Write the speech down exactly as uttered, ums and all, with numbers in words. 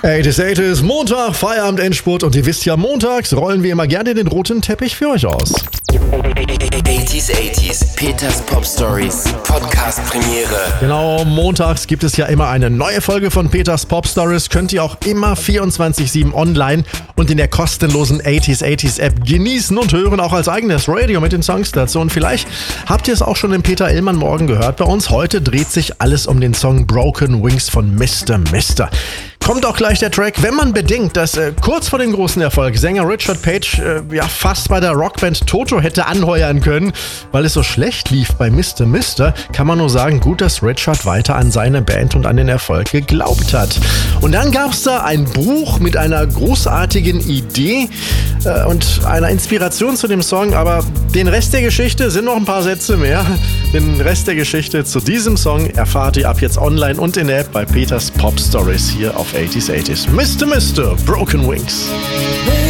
achtzig achtzig, Montag, Feierabend, Endspurt und ihr wisst ja, montags rollen wir immer gerne den roten Teppich für euch aus. achtzig achtzig, Peters Pop Stories, Podcast Premiere. Genau, montags gibt es ja immer eine neue Folge von Peters Pop Stories. Könnt ihr auch immer vierundzwanzig sieben online und in der kostenlosen achtzig achtzig App genießen und hören, auch als eigenes Radio mit den Songs dazu. Und vielleicht habt ihr es auch schon im Peter Illmann Morgen gehört bei uns. Heute dreht sich alles um den Song Broken Wings von Mister Mister. Kommt auch gleich der Track, wenn man bedenkt, dass äh, kurz vor dem großen Erfolg Sänger Richard Page äh, ja fast bei der Rockband Toto hätte anheuern können, weil es so schlecht lief bei Mister Mister, kann man nur sagen, gut, dass Richard weiter an seine Band und an den Erfolg geglaubt hat. Und dann gab es da ein Buch mit einer großartigen Idee äh, und einer Inspiration zu dem Song, aber den Rest der Geschichte sind noch ein paar Sätze mehr. Den Rest der Geschichte zu diesem Song erfahrt ihr ab jetzt online und in der App bei Peters Pop Stories hier auf achtzig achtzig. Mister Mister, Broken Wings.